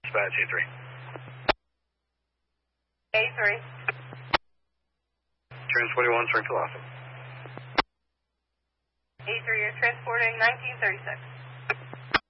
Dispatch A3. A3. Trans 41, turn to Lhasa. A3, you're transporting 1936.